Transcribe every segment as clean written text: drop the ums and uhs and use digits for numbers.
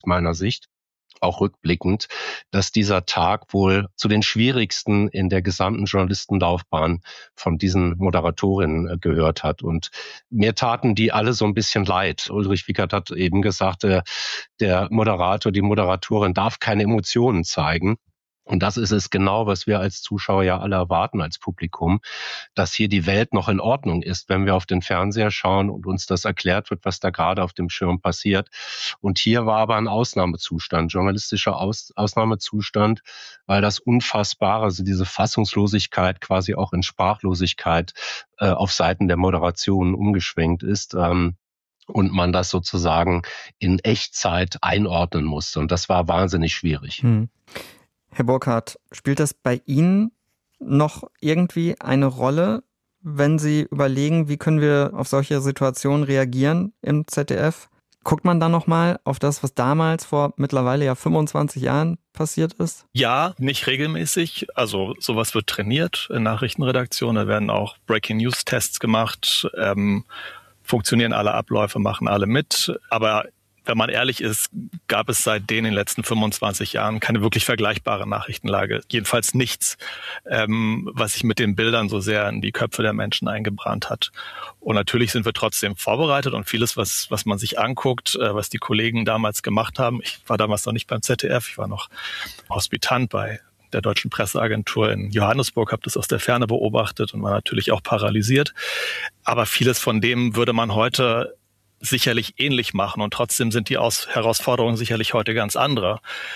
meiner Sicht, auch rückblickend, dass dieser Tag wohl zu den schwierigsten in der gesamten Journalistenlaufbahn von diesen Moderatorinnen gehört hat. Und mir taten die alle so ein bisschen leid. Ulrich Wickert hat eben gesagt, der Moderator, die Moderatorin darf keine Emotionen zeigen. Und das ist es genau, was wir als Zuschauer ja alle erwarten als Publikum, dass hier die Welt noch in Ordnung ist, wenn wir auf den Fernseher schauen und uns das erklärt wird, was da gerade auf dem Schirm passiert. Und hier war aber ein Ausnahmezustand, journalistischer Ausnahmezustand, weil das Unfassbare, also diese Fassungslosigkeit quasi auch in Sprachlosigkeit auf Seiten der Moderation umgeschwenkt ist. Und man das sozusagen in Echtzeit einordnen musste. Und das war wahnsinnig schwierig. Herr Burkhardt, spielt das bei Ihnen noch irgendwie eine Rolle, wenn Sie überlegen, wie können wir auf solche Situationen reagieren im ZDF? Guckt man da nochmal auf das, was damals vor mittlerweile ja 25 Jahren passiert ist? Ja, nicht regelmäßig. Also sowas wird trainiert in Nachrichtenredaktionen. Da werden auch Breaking-News-Tests gemacht. Funktionieren alle Abläufe, machen alle mit. Aber wenn man ehrlich ist, gab es seitdem in den letzten 25 Jahren keine wirklich vergleichbare Nachrichtenlage. Jedenfalls nichts, was sich mit den Bildern so sehr in die Köpfe der Menschen eingebrannt hat. Und natürlich sind wir trotzdem vorbereitet und vieles, was man sich anguckt, was die Kollegen damals gemacht haben. Ich war damals noch nicht beim ZDF, ich war noch Hospitant bei der Deutschen Presseagentur in Johannesburg, habe das aus der Ferne beobachtet und war natürlich auch paralysiert. Aber vieles von dem würde man heute sicherlich ähnlich machen und trotzdem sind die Herausforderungen sicherlich heute ganz andere.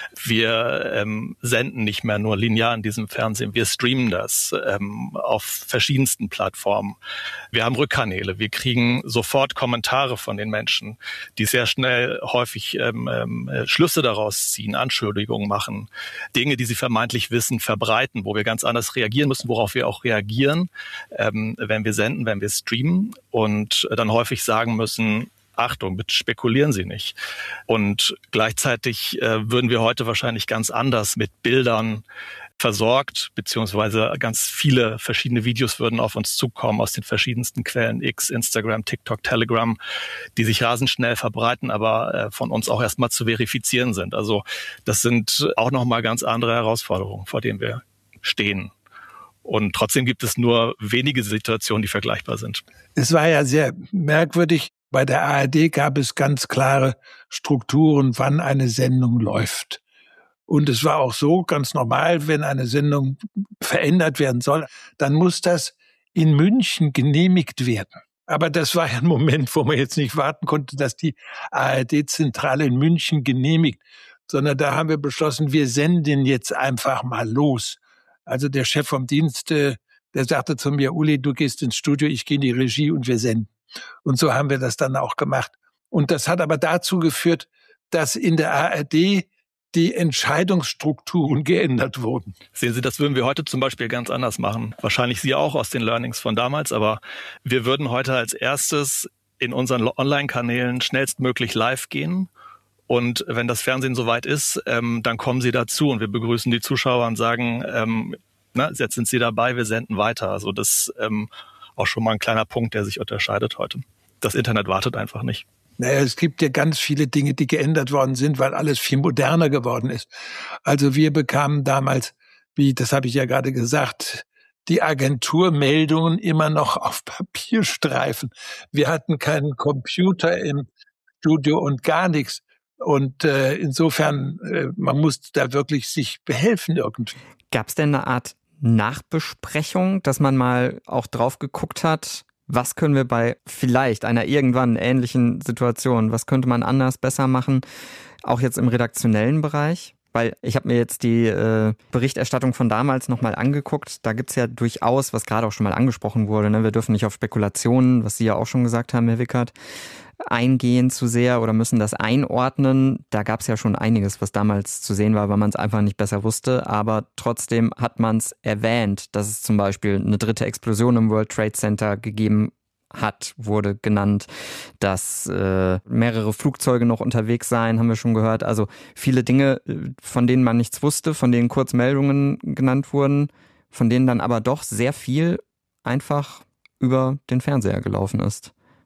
Wir senden nicht mehr nur linear in diesem Fernsehen, wir streamen das auf verschiedensten Plattformen. Wir haben Rückkanäle, wir kriegen sofort Kommentare von den Menschen, die sehr schnell häufig Schlüsse daraus ziehen, Anschuldigungen machen, Dinge, die sie vermeintlich wissen, verbreiten, wo wir ganz anders reagieren müssen, worauf wir auch reagieren, wenn wir senden, wenn wir streamen und dann häufig sagen müssen, Achtung, bitte spekulieren Sie nicht. Und gleichzeitig würden wir heute wahrscheinlich ganz anders mit Bildern versorgt, beziehungsweise ganz viele verschiedene Videos würden auf uns zukommen aus den verschiedensten Quellen, X, Instagram, TikTok, Telegram, die sich rasend schnell verbreiten, aber von uns auch erstmal zu verifizieren sind. Also das sind auch nochmal ganz andere Herausforderungen, vor denen wir stehen. Und trotzdem gibt es nur wenige Situationen, die vergleichbar sind. Es war ja sehr merkwürdig. Bei der ARD gab es ganz klare Strukturen, wann eine Sendung läuft. Und es war auch so ganz normal, wenn eine Sendung verändert werden soll, dann muss das in München genehmigt werden. Aber das war ja ein Moment, wo man jetzt nicht warten konnte, dass die ARD-Zentrale in München genehmigt, sondern da haben wir beschlossen, wir senden jetzt einfach mal los. Also der Chef vom Dienst, der sagte zu mir, Uli, du gehst ins Studio, ich gehe in die Regie und wir senden. Und so haben wir das dann auch gemacht. Und das hat aber dazu geführt, dass in der ARD die Entscheidungsstrukturen geändert wurden. Sehen Sie, das würden wir heute zum Beispiel ganz anders machen. Wahrscheinlich Sie auch aus den Learnings von damals, aber wir würden heute als erstes in unseren Online-Kanälen schnellstmöglich live gehen. Und wenn das Fernsehen soweit ist, dann kommen Sie dazu und wir begrüßen die Zuschauer und sagen, jetzt sind Sie dabei, wir senden weiter. Also das auch schon mal ein kleiner Punkt, der sich unterscheidet heute. Das Internet wartet einfach nicht. Naja, es gibt ja ganz viele Dinge, die geändert worden sind, weil alles viel moderner geworden ist. Also wir bekamen damals, das habe ich ja gerade gesagt, die Agenturmeldungen immer noch auf Papierstreifen. Wir hatten keinen Computer im Studio und gar nichts. Und insofern, man musste da wirklich sich behelfen irgendwie. Gab es denn eine Art Nachbesprechung, dass man mal auch drauf geguckt hat, was können wir bei vielleicht einer irgendwann ähnlichen Situation, was könnte man anders, besser machen, auch jetzt im redaktionellen Bereich? Weil ich habe mir jetzt die Berichterstattung von damals nochmal angeguckt. Da gibt's ja durchaus, was gerade auch schon mal angesprochen wurde, ne? Wir dürfen nicht auf Spekulationen, was Sie ja auch schon gesagt haben, Herr Wickert, eingehen zu sehr oder müssen das einordnen. Da gab es ja schon einiges, was damals zu sehen war, weil man es einfach nicht besser wusste. Aber trotzdem hat man es erwähnt, dass es zum Beispiel eine dritte Explosion im World Trade Center gegeben hat, wurde genannt, dass mehrere Flugzeuge noch unterwegs seien, haben wir schon gehört. Also viele Dinge, von denen man nichts wusste, von denen Kurzmeldungen genannt wurden, von denen dann aber doch sehr viel einfach über den Fernseher gelaufen ist.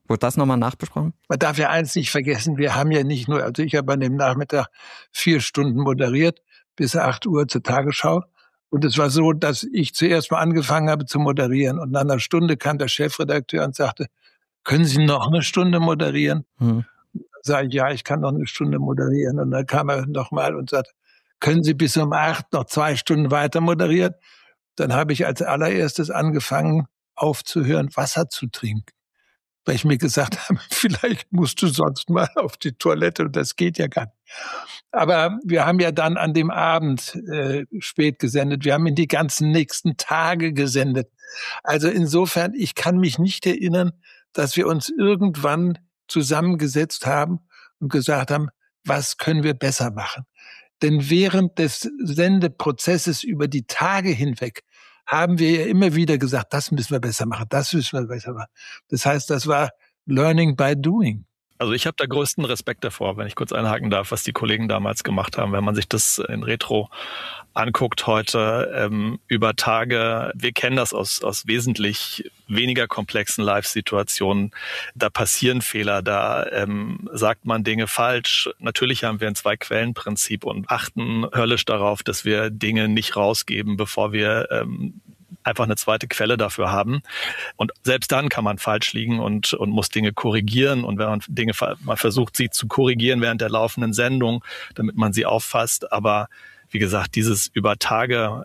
Wurde das nochmal nachbesprochen? Man darf ja eins nicht vergessen, wir haben ja nicht nur, also ich habe an dem Nachmittag 4 Stunden moderiert, bis 8 Uhr zur Tagesschau. Und es war so, dass ich zuerst mal angefangen habe zu moderieren. Und nach einer Stunde kam der Chefredakteur und sagte, können Sie noch eine Stunde moderieren? Sag ich, ja, ich kann noch eine Stunde moderieren. Und dann kam er nochmal und sagte, können Sie bis um 8 noch 2 Stunden weiter moderieren? Dann habe ich als allererstes angefangen, aufzuhören, Wasser zu trinken. Weil ich mir gesagt habe, vielleicht musst du sonst mal auf die Toilette und das geht ja gar nicht. Aber wir haben ja dann an dem Abend spät gesendet. Wir haben in die ganzen nächsten Tage gesendet. Also insofern, ich kann mich nicht erinnern, dass wir uns irgendwann zusammengesetzt haben und gesagt haben, was können wir besser machen? Denn während des Sendeprozesses über die Tage hinweg haben wir ja immer wieder gesagt, das müssen wir besser machen, das müssen wir besser machen. Das heißt, das war Learning by Doing. Also ich habe da größten Respekt davor, wenn ich kurz einhaken darf, was die Kollegen damals gemacht haben. Wenn man sich das in Retro anguckt heute über Tage, wir kennen das aus wesentlich weniger komplexen Live-Situationen. Da passieren Fehler, da sagt man Dinge falsch. Natürlich haben wir ein Zwei-Quellen-Prinzip und achten höllisch darauf, dass wir Dinge nicht rausgeben, bevor wir einfach eine zweite Quelle dafür haben. Und selbst dann kann man falsch liegen und muss Dinge korrigieren. Und wenn man versucht, sie zu korrigieren während der laufenden Sendung, damit man sie auffasst. Aber wie gesagt, dieses über Tage,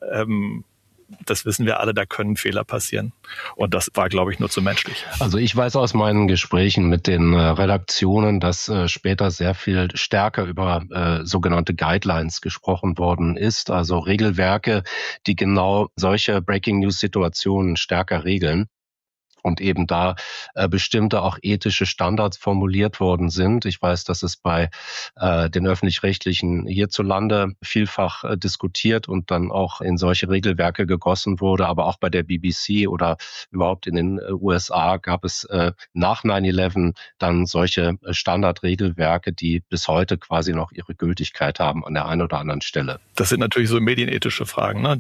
das wissen wir alle, da können Fehler passieren. Und das war, glaube ich, nur zu menschlich. Also ich weiß aus meinen Gesprächen mit den Redaktionen, dass später sehr viel stärker über sogenannte Guidelines gesprochen worden ist, also Regelwerke, die genau solche Breaking-News-Situationen stärker regeln. Und eben da bestimmte auch ethische Standards formuliert worden sind. Ich weiß, dass es bei den Öffentlich-Rechtlichen hierzulande vielfach diskutiert und dann auch in solche Regelwerke gegossen wurde. Aber auch bei der BBC oder überhaupt in den USA gab es nach 9/11 dann solche Standardregelwerke, die bis heute quasi noch ihre Gültigkeit haben an der einen oder anderen Stelle. Das sind natürlich so medienethische Fragen, ne?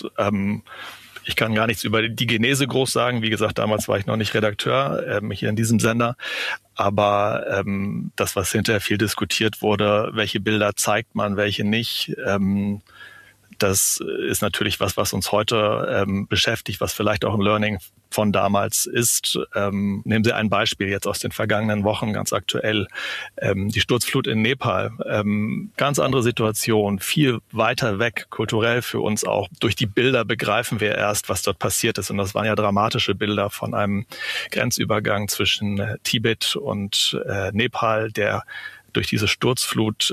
Ich kann gar nichts über die Genese groß sagen. Wie gesagt, damals war ich noch nicht Redakteur hier in diesem Sender. Aber das, was hinterher viel diskutiert wurde, welche Bilder zeigt man, welche nicht, das ist natürlich was uns heute beschäftigt, was vielleicht auch ein Learning von damals ist. Nehmen Sie ein Beispiel jetzt aus den vergangenen Wochen, ganz aktuell. Die Sturzflut in Nepal. Ganz andere Situation, viel weiter weg, kulturell für uns auch. Durch die Bilder begreifen wir erst, was dort passiert ist. Und das waren ja dramatische Bilder von einem Grenzübergang zwischen Tibet und Nepal, der durch diese Sturzflut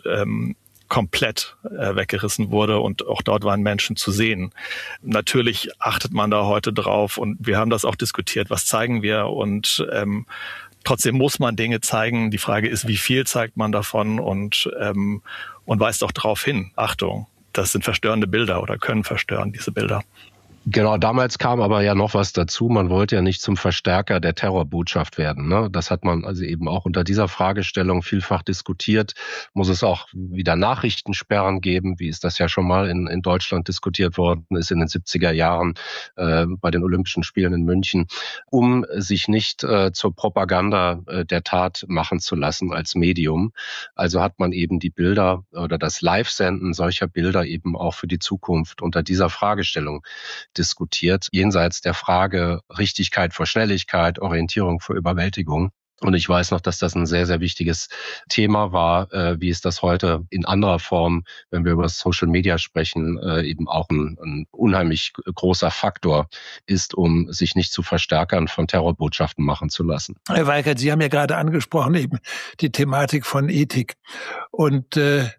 komplett weggerissen wurde und auch dort waren Menschen zu sehen. Natürlich achtet man da heute drauf und wir haben das auch diskutiert, was zeigen wir und trotzdem muss man Dinge zeigen. Die Frage ist, wie viel zeigt man davon und weist auch darauf hin, Achtung, das sind verstörende Bilder oder können verstören, diese Bilder. Genau, damals kam aber ja noch was dazu. Man wollte ja nicht zum Verstärker der Terrorbotschaft werden, ne? Das hat man also eben auch unter dieser Fragestellung vielfach diskutiert. Muss es auch wieder Nachrichtensperren geben, wie ist das ja schon mal in Deutschland diskutiert worden ist in den 70er Jahren bei den Olympischen Spielen in München, um sich nicht zur Propaganda der Tat machen zu lassen als Medium. Also hat man eben die Bilder oder das Live-Senden solcher Bilder eben auch für die Zukunft unter dieser Fragestellung diskutiert, jenseits der Frage Richtigkeit vor Schnelligkeit, Orientierung vor Überwältigung. Und ich weiß noch, dass das ein sehr, sehr wichtiges Thema war, wie es das heute in anderer Form, wenn wir über Social Media sprechen, eben auch ein unheimlich großer Faktor ist, um sich nicht zu Verstärkern von Terrorbotschaften machen zu lassen. Herr Weikert, Sie haben ja gerade angesprochen, eben die Thematik von Ethik. Und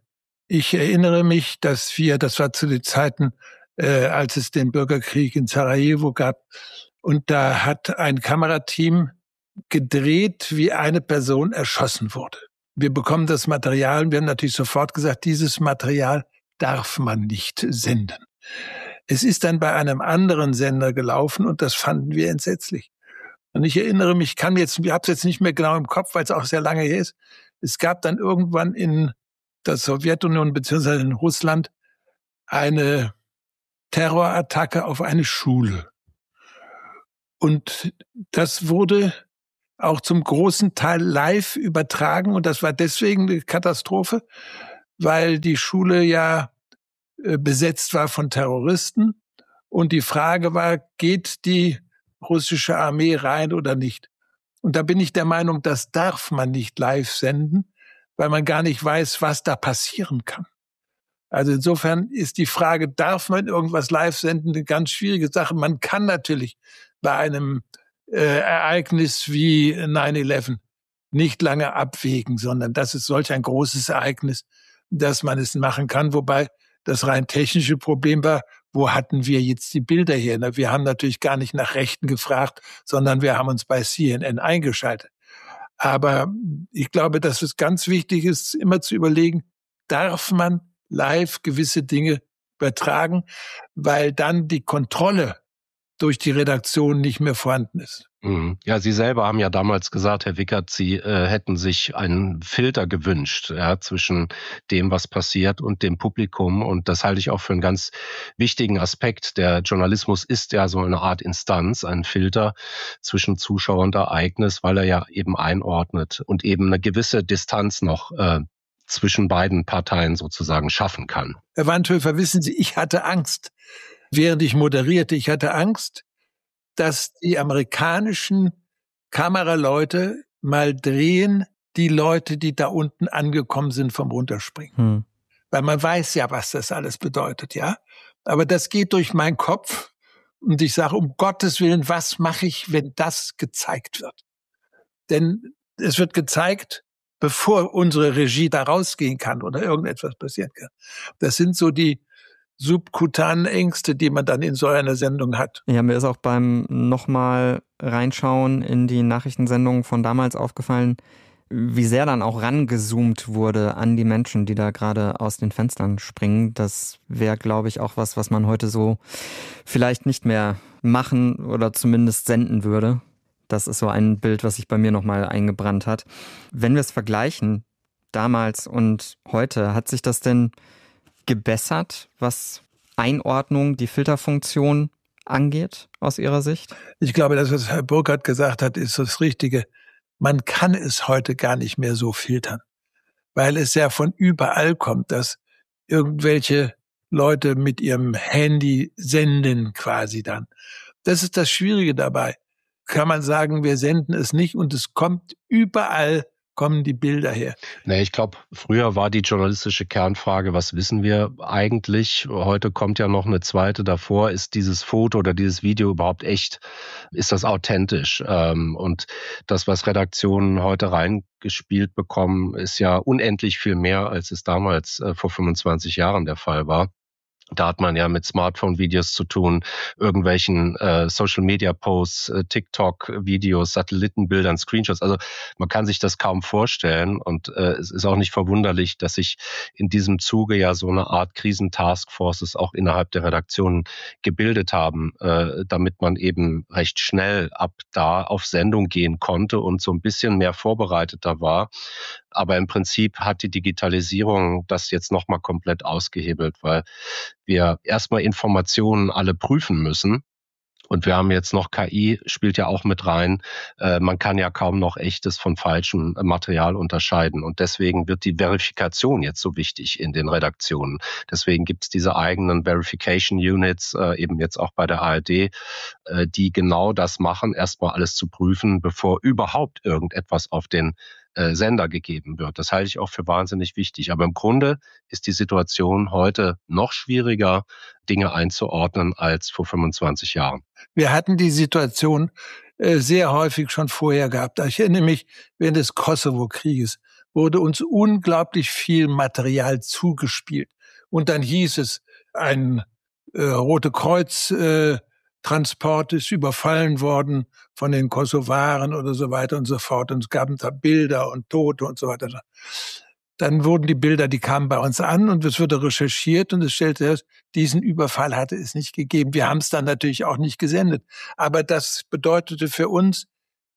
ich erinnere mich, das war zu den Zeiten, als es den Bürgerkrieg in Sarajevo gab. Und da hat ein Kamerateam gedreht, wie eine Person erschossen wurde. Wir bekommen das Material und wir haben natürlich sofort gesagt, dieses Material darf man nicht senden. Es ist dann bei einem anderen Sender gelaufen und das fanden wir entsetzlich. Und ich erinnere mich, ich habe es jetzt nicht mehr genau im Kopf, weil es auch sehr lange her ist. Es gab dann irgendwann in der Sowjetunion bzw. in Russland eine Terrorattacke auf eine Schule. Und das wurde auch zum großen Teil live übertragen. Und das war deswegen eine Katastrophe, weil die Schule ja besetzt war von Terroristen. Und die Frage war, geht die russische Armee rein oder nicht? Und da bin ich der Meinung, das darf man nicht live senden, weil man gar nicht weiß, was da passieren kann. Also insofern ist die Frage, darf man irgendwas live senden, eine ganz schwierige Sache. Man kann natürlich bei einem Ereignis wie 9/11 nicht lange abwägen, sondern das ist solch ein großes Ereignis, dass man es machen kann. Wobei das rein technische Problem war, wo hatten wir jetzt die Bilder her? Wir haben natürlich gar nicht nach Rechten gefragt, sondern wir haben uns bei CNN eingeschaltet. Aber ich glaube, dass es ganz wichtig ist, immer zu überlegen, darf man live gewisse Dinge übertragen, weil dann die Kontrolle durch die Redaktion nicht mehr vorhanden ist. Ja, Sie selber haben ja damals gesagt, Herr Wickert, Sie hätten sich einen Filter gewünscht, ja, zwischen dem, was passiert und dem Publikum. Und das halte ich auch für einen ganz wichtigen Aspekt. Der Journalismus ist ja so eine Art Instanz, ein Filter zwischen Zuschauer und Ereignis, weil er ja eben einordnet und eben eine gewisse Distanz noch zwischen beiden Parteien sozusagen schaffen kann. Herr Wandhöfer, wissen Sie, ich hatte Angst, während ich moderierte. Ich hatte Angst, dass die amerikanischen Kameraleute mal drehen, die Leute, die da unten angekommen sind, vom Runterspringen. Weil man weiß ja, was das alles bedeutet, ja. Aber das geht durch meinen Kopf und ich sage, um Gottes Willen, was mache ich, wenn das gezeigt wird? Denn es wird gezeigt, bevor unsere Regie da rausgehen kann oder irgendetwas passieren kann. Das sind so die subkutanen Ängste, die man dann in so einer Sendung hat. Ja, mir ist auch beim nochmal reinschauen in die Nachrichtensendungen von damals aufgefallen, wie sehr dann auch rangezoomt wurde an die Menschen, die da gerade aus den Fenstern springen. Das wäre, glaube ich, auch was man heute so vielleicht nicht mehr machen oder zumindest senden würde. Das ist so ein Bild, was sich bei mir nochmal eingebrannt hat. Wenn wir es vergleichen, damals und heute, hat sich das denn gebessert, was Einordnung, die Filterfunktion angeht, aus Ihrer Sicht? Ich glaube, das, was Herr Burkhardt gesagt hat, ist das Richtige. Man kann es heute gar nicht mehr so filtern, weil es ja von überall kommt, dass irgendwelche Leute mit ihrem Handy senden quasi dann. Das ist das Schwierige dabei. Kann man sagen, wir senden es nicht und es kommt überall, kommen die Bilder her. Nee, ich glaube, früher war die journalistische Kernfrage, was wissen wir eigentlich? Heute kommt ja noch eine zweite davor. Ist dieses Foto oder dieses Video überhaupt echt? Ist das authentisch? Und das, was Redaktionen heute reingespielt bekommen, ist ja unendlich viel mehr, als es damals vor 25 Jahren der Fall war. Da hat man ja mit Smartphone-Videos zu tun, irgendwelchen Social-Media-Posts, TikTok-Videos, Satellitenbildern, Screenshots. Also man kann sich das kaum vorstellen. Und es ist auch nicht verwunderlich, dass sich in diesem Zuge ja so eine Art Krisentaskforces auch innerhalb der Redaktionen gebildet haben, damit man eben recht schnell ab da auf Sendung gehen konnte und so ein bisschen mehr vorbereiteter war. Aber im Prinzip hat die Digitalisierung das jetzt nochmal komplett ausgehebelt, weil wir erstmal Informationen alle prüfen müssen. Und wir haben jetzt noch KI, spielt ja auch mit rein. Man kann ja kaum noch echtes von falschem Material unterscheiden. Und deswegen wird die Verifikation jetzt so wichtig in den Redaktionen. Deswegen gibt es diese eigenen Verification Units, eben jetzt auch bei der ARD, die genau das machen, erstmal alles zu prüfen, bevor überhaupt irgendetwas auf den Sender gegeben wird. Das halte ich auch für wahnsinnig wichtig. Aber im Grunde ist die Situation heute noch schwieriger, Dinge einzuordnen als vor 25 Jahren. Wir hatten die Situation sehr häufig schon vorher gehabt. Ich erinnere mich, während des Kosovo-Krieges wurde uns unglaublich viel Material zugespielt. Und dann hieß es, ein Rote Kreuz Transport ist überfallen worden von den Kosovaren oder so weiter und so fort. Und es gab da Bilder und Tote und so weiter. Dann wurden die Bilder, die kamen bei uns an und es wurde recherchiert und es stellte fest, diesen Überfall hatte es nicht gegeben. Wir haben es dann natürlich auch nicht gesendet. Aber das bedeutete für uns,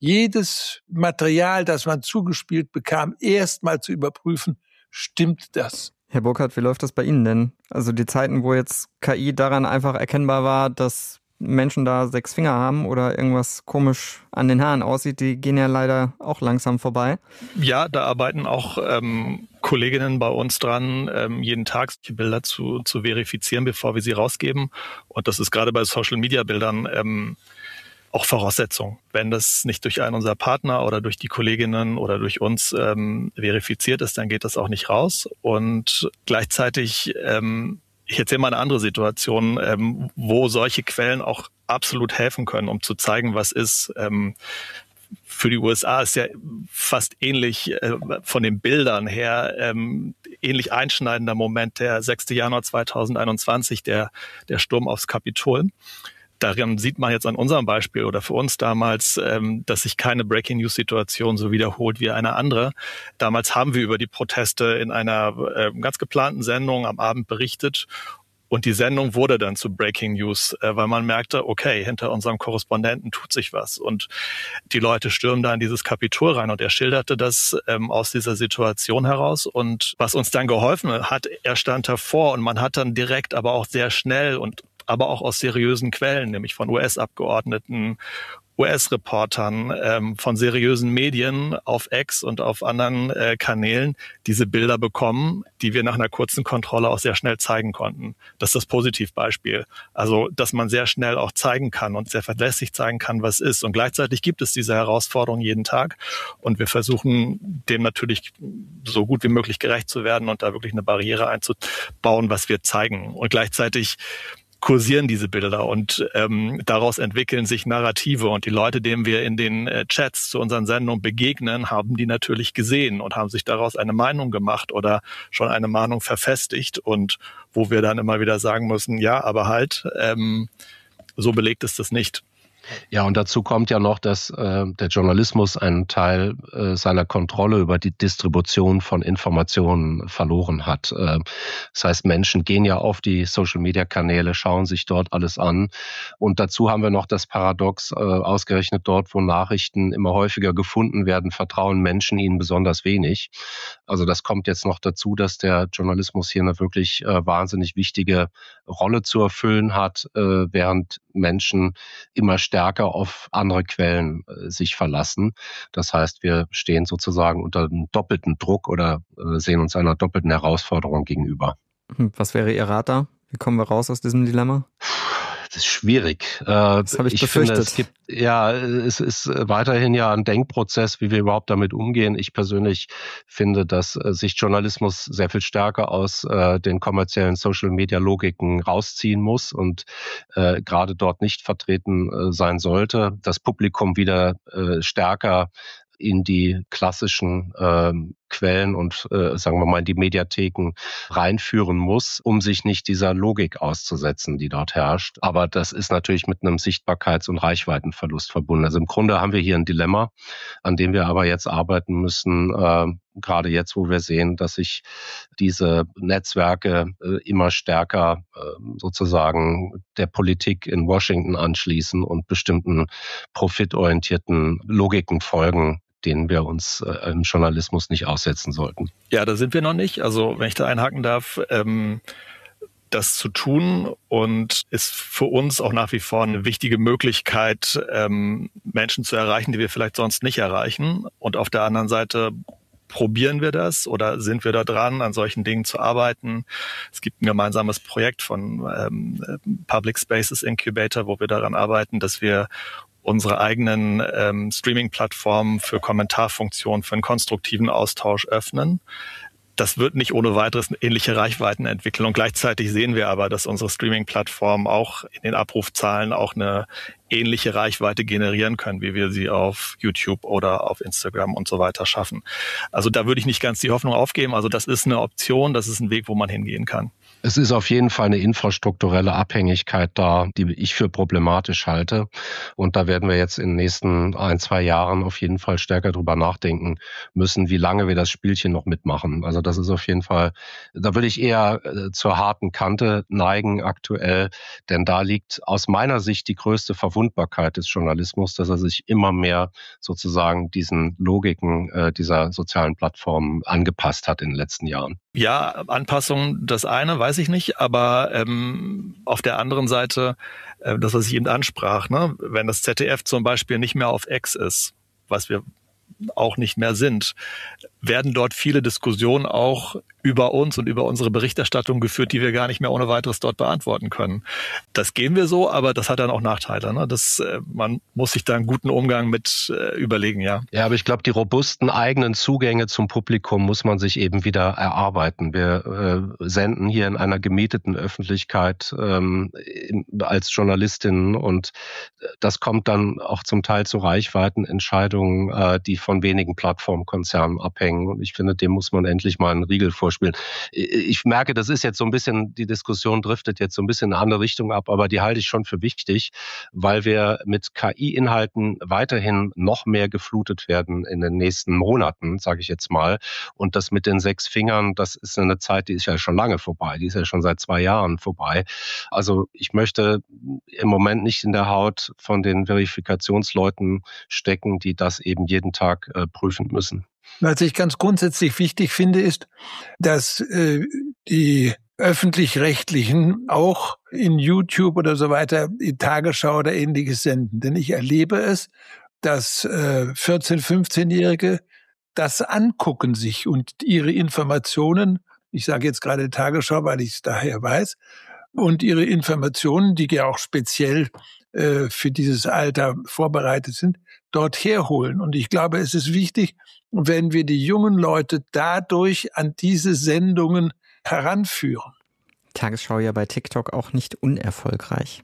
jedes Material, das man zugespielt bekam, erst mal zu überprüfen, stimmt das? Herr Burkhardt, wie läuft das bei Ihnen denn? Also die Zeiten, wo jetzt KI daran einfach erkennbar war, dass Menschen da 6 Finger haben oder irgendwas komisch an den Haaren aussieht, die gehen ja leider auch langsam vorbei. Ja, da arbeiten auch Kolleginnen bei uns dran, jeden Tag die Bilder zu verifizieren, bevor wir sie rausgeben. Und das ist gerade bei Social-Media-Bildern auch Voraussetzung. Wenn das nicht durch einen unserer Partner oder durch die Kolleginnen oder durch uns verifiziert ist, dann geht das auch nicht raus. Und gleichzeitig, ich erzähle mal eine andere Situation, wo solche Quellen auch absolut helfen können, um zu zeigen, was ist. Für die USA ist ja fast ähnlich von den Bildern her, ähnlich einschneidender Moment der 6. Januar 2021, der Sturm aufs Kapitol. Daran sieht man jetzt an unserem Beispiel oder für uns damals, dass sich keine Breaking-News-Situation so wiederholt wie eine andere. Damals haben wir über die Proteste in einer ganz geplanten Sendung am Abend berichtet. Und die Sendung wurde dann zu Breaking News, weil man merkte, okay, hinter unserem Korrespondenten tut sich was. Und die Leute stürmen da in dieses Kapitol rein. Und er schilderte das aus dieser Situation heraus. Und was uns dann geholfen hat, er stand davor und man hat dann direkt, aber auch sehr schnell und aber auch aus seriösen Quellen, nämlich von US-Abgeordneten, US-Reportern, von seriösen Medien auf X und auf anderen Kanälen diese Bilder bekommen, die wir nach einer kurzen Kontrolle auch sehr schnell zeigen konnten. Das ist das Positivbeispiel. Also, dass man sehr schnell auch zeigen kann und sehr verlässlich zeigen kann, was ist. Und gleichzeitig gibt es diese Herausforderung jeden Tag. Und wir versuchen, dem natürlich so gut wie möglich gerecht zu werden und da wirklich eine Barriere einzubauen, was wir zeigen. Und gleichzeitig kursieren diese Bilder und daraus entwickeln sich Narrative und die Leute, denen wir in den Chats zu unseren Sendungen begegnen, haben die natürlich gesehen und haben sich daraus eine Meinung gemacht oder schon eine Meinung verfestigt und wo wir dann immer wieder sagen müssen, ja, aber halt, so belegt ist das nicht. Ja, und dazu kommt ja noch, dass der Journalismus einen Teil seiner Kontrolle über die Distribution von Informationen verloren hat. Das heißt, Menschen gehen ja auf die Social-Media-Kanäle, schauen sich dort alles an. Und dazu haben wir noch das Paradox, ausgerechnet dort, wo Nachrichten immer häufiger gefunden werden, vertrauen Menschen ihnen besonders wenig. Also das kommt jetzt noch dazu, dass der Journalismus hier eine wirklich wahnsinnig wichtige Rolle zu erfüllen hat, während Menschen immer stärker auf andere Quellen sich verlassen. Das heißt, wir stehen sozusagen unter einem doppelten Druck oder sehen uns einer doppelten Herausforderung gegenüber. Was wäre Ihr Rat da? Wie kommen wir raus aus diesem Dilemma? Das ist schwierig. Das habe ich befürchtet. Finde, es ist weiterhin ja ein Denkprozess, wie wir überhaupt damit umgehen. Ich persönlich finde, dass sich Journalismus sehr viel stärker aus den kommerziellen Social-Media-Logiken rausziehen muss und gerade dort nicht vertreten sein sollte. Das Publikum wieder stärker in die klassischen Quellen und sagen wir mal in die Mediatheken reinführen muss, um sich nicht dieser Logik auszusetzen, die dort herrscht. Aber das ist natürlich mit einem Sichtbarkeits- und Reichweitenverlust verbunden. Also im Grunde haben wir hier ein Dilemma, an dem wir aber jetzt arbeiten müssen, gerade jetzt, wo wir sehen, dass sich diese Netzwerke immer stärker sozusagen der Politik in Washington anschließen und bestimmten profitorientierten Logiken folgen, denen wir uns im Journalismus nicht aussetzen sollten. Ja, da sind wir noch nicht. Also wenn ich da einhaken darf, das zu tun und ist für uns auch nach wie vor eine wichtige Möglichkeit, Menschen zu erreichen, die wir vielleicht sonst nicht erreichen. Und auf der anderen Seite probieren wir das oder sind wir da dran, an solchen Dingen zu arbeiten? Es gibt ein gemeinsames Projekt von Public Spaces Incubator, wo wir daran arbeiten, dass wir unsere eigenen Streaming-Plattformen für Kommentarfunktionen, für einen konstruktiven Austausch öffnen. Das wird nicht ohne weiteres ähnliche Reichweiten entwickeln. Und gleichzeitig sehen wir aber, dass unsere Streaming-Plattformen auch in den Abrufzahlen auch eine ähnliche Reichweite generieren können, wie wir sie auf YouTube oder auf Instagram und so weiter schaffen. Also da würde ich nicht ganz die Hoffnung aufgeben. Also das ist eine Option, das ist ein Weg, wo man hingehen kann. Es ist auf jeden Fall eine infrastrukturelle Abhängigkeit da, die ich für problematisch halte. Und da werden wir jetzt in den nächsten 1-2 Jahren auf jeden Fall stärker drüber nachdenken müssen, wie lange wir das Spielchen noch mitmachen. Also das ist auf jeden Fall, da würde ich eher zur harten Kante neigen aktuell, denn da liegt aus meiner Sicht die größte Verwundbarkeit des Journalismus, dass er sich immer mehr sozusagen diesen Logiken dieser sozialen Plattformen angepasst hat in den letzten Jahren. Ja, Anpassung, das eine, weiß weiß ich nicht, aber auf der anderen Seite, das, was ich eben ansprach, ne, wenn das ZDF zum Beispiel nicht mehr auf X ist, was wir auch nicht mehr sind, werden dort viele Diskussionen auch über uns und über unsere Berichterstattung geführt, die wir gar nicht mehr ohne weiteres dort beantworten können. Das gehen wir so, aber das hat dann auch Nachteile. Ne? Man muss sich da einen guten Umgang mit überlegen, ja. Ja, aber ich glaube, die robusten eigenen Zugänge zum Publikum muss man sich eben wieder erarbeiten. Wir senden hier in einer gemieteten Öffentlichkeit als Journalistinnen und das kommt dann auch zum Teil zu Reichweitenentscheidungen, die von wenigen Plattformkonzernen abhängen. Und ich finde, dem muss man endlich mal einen Riegel vorspielen. Ich merke, das ist jetzt so ein bisschen, die Diskussion driftet jetzt so ein bisschen in eine andere Richtung ab, aber die halte ich schon für wichtig, weil wir mit KI-Inhalten weiterhin noch mehr geflutet werden in den nächsten Monaten, sage ich jetzt mal. Und das mit den 6 Fingern, das ist eine Zeit, die ist ja schon lange vorbei. Die ist ja schon seit 2 Jahren vorbei. Also ich möchte im Moment nicht in der Haut von den Verifikationsleuten stecken, die das eben jeden Tag prüfen müssen. Was ich ganz grundsätzlich wichtig finde, ist, dass die Öffentlich-Rechtlichen auch in YouTube oder so weiter die Tagesschau oder Ähnliches senden. Denn ich erlebe es, dass 14-, 15-Jährige das angucken sich und ihre Informationen, ich sage jetzt gerade Tagesschau, weil ich es daher weiß, und ihre Informationen, die ja auch speziell für dieses Alter vorbereitet sind, dort herholen. Und ich glaube, es ist wichtig, wenn wir die jungen Leute dadurch an diese Sendungen heranführen. Tagesschau ja bei TikTok auch nicht unerfolgreich.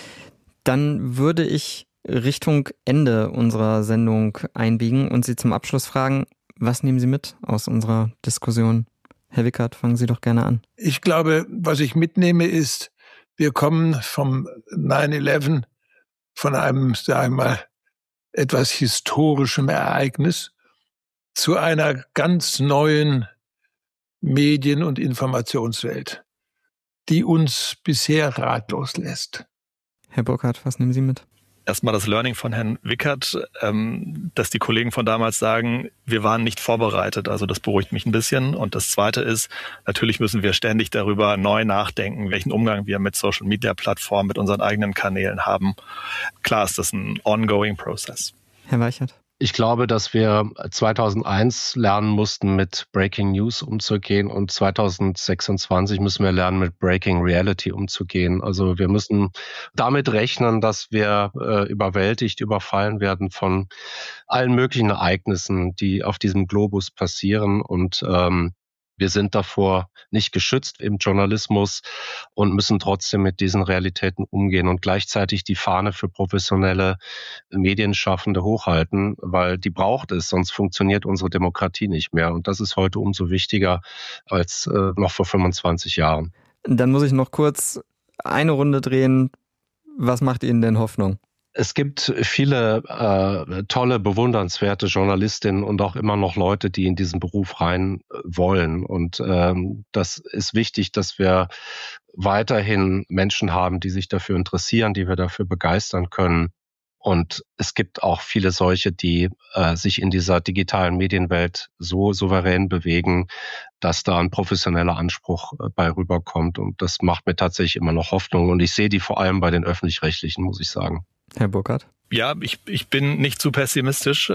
Dann würde ich Richtung Ende unserer Sendung einbiegen und Sie zum Abschluss fragen, was nehmen Sie mit aus unserer Diskussion? Herr Wickert, fangen Sie doch gerne an. Ich glaube, was ich mitnehme ist, wir kommen vom 9/11, von einem, sagen wir mal, etwas historischem Ereignis zu einer ganz neuen Medien- und Informationswelt, die uns bisher ratlos lässt. Herr Burkhardt, was nehmen Sie mit? Erstmal das Learning von Herrn Wickert, dass die Kollegen von damals sagen, wir waren nicht vorbereitet. Also das beruhigt mich ein bisschen. Und das Zweite ist, natürlich müssen wir ständig darüber neu nachdenken, welchen Umgang wir mit Social-Media-Plattformen, mit unseren eigenen Kanälen haben. Klar ist das ein ongoing Process. Herr Weichert? Ich glaube, dass wir 2001 lernen mussten, mit Breaking News umzugehen und 2026 müssen wir lernen, mit Breaking Reality umzugehen. Also wir müssen damit rechnen, dass wir überwältigt, überfallen werden von allen möglichen Ereignissen, die auf diesem Globus passieren und wir sind davor nicht geschützt im Journalismus und müssen trotzdem mit diesen Realitäten umgehen und gleichzeitig die Fahne für professionelle Medienschaffende hochhalten, weil die braucht es, sonst funktioniert unsere Demokratie nicht mehr. Und das ist heute umso wichtiger als noch vor 25 Jahren. Dann muss ich noch kurz eine Runde drehen. Was macht Ihnen denn Hoffnung? Es gibt viele tolle, bewundernswerte Journalistinnen und auch immer noch Leute, die in diesen Beruf rein wollen. Und das ist wichtig, dass wir weiterhin Menschen haben, die sich dafür interessieren, die wir dafür begeistern können. Und es gibt auch viele solche, die sich in dieser digitalen Medienwelt so souverän bewegen, dass da ein professioneller Anspruch bei rüberkommt. Und das macht mir tatsächlich immer noch Hoffnung. Und ich sehe die vor allem bei den Öffentlich-Rechtlichen, muss ich sagen. Herr Burkhardt? Ja, ich bin nicht zu pessimistisch.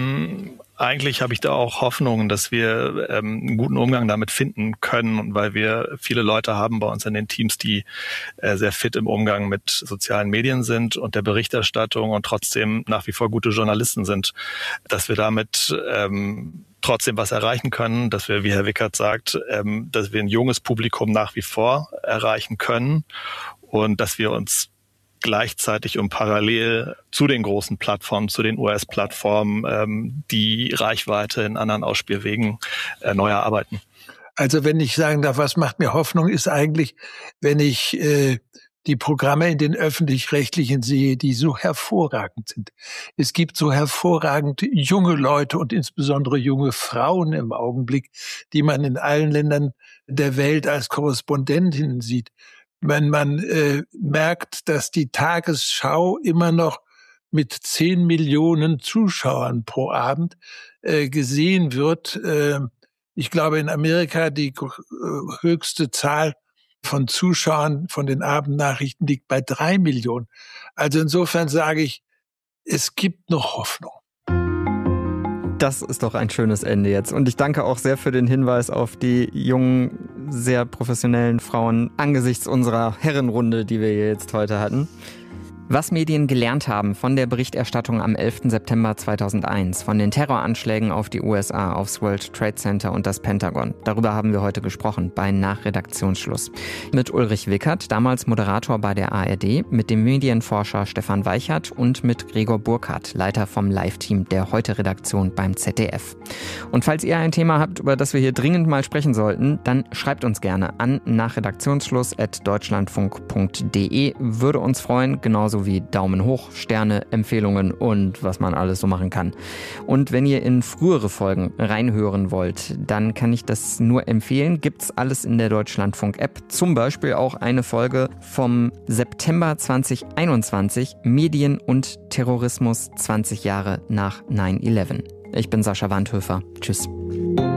Eigentlich habe ich da auch Hoffnung, dass wir einen guten Umgang damit finden können, weil wir viele Leute haben bei uns in den Teams, die sehr fit im Umgang mit sozialen Medien sind und der Berichterstattung und trotzdem nach wie vor gute Journalisten sind, dass wir damit trotzdem was erreichen können, dass wir, wie Herr Wickert sagt, dass wir ein junges Publikum nach wie vor erreichen können und dass wir uns gleichzeitig und parallel zu den großen Plattformen, zu den US-Plattformen, die Reichweite in anderen Ausspielwegen neu erarbeiten. Also wenn ich sagen darf, was macht mir Hoffnung, ist eigentlich, wenn ich die Programme in den Öffentlich-Rechtlichen sehe, die so hervorragend sind. Es gibt so hervorragend junge Leute und insbesondere junge Frauen im Augenblick, die man in allen Ländern der Welt als Korrespondentinnen sieht. Wenn man merkt, dass die Tagesschau immer noch mit 10 Millionen Zuschauern pro Abend gesehen wird. Ich glaube, in Amerika die höchste Zahl von Zuschauern von den Abendnachrichten liegt bei 3 Millionen. Also insofern sage ich, es gibt noch Hoffnung. Das ist doch ein schönes Ende jetzt. Und ich danke auch sehr für den Hinweis auf die jungen, sehr professionellen Frauen angesichts unserer Herrenrunde, die wir jetzt heute hatten. Was Medien gelernt haben von der Berichterstattung am 11. September 2001, von den Terroranschlägen auf die USA, aufs World Trade Center und das Pentagon. Darüber haben wir heute gesprochen, bei Nachredaktionsschluss. Mit Ulrich Wickert, damals Moderator bei der ARD, mit dem Medienforscher Stefan Weichert und mit Gregor Burkhardt, Leiter vom Live-Team der Heute-Redaktion beim ZDF. Und falls ihr ein Thema habt, über das wir hier dringend mal sprechen sollten, dann schreibt uns gerne an nachredaktionsschluss@deutschlandfunk.de. Würde uns freuen, genauso wie Daumen hoch, Sterne, Empfehlungen und was man alles so machen kann. Und wenn ihr in frühere Folgen reinhören wollt, dann kann ich das nur empfehlen. Gibt's alles in der Deutschlandfunk-App. Zum Beispiel auch eine Folge vom September 2021, Medien und Terrorismus 20 Jahre nach 9/11. Ich bin Sascha Wandhöfer. Tschüss.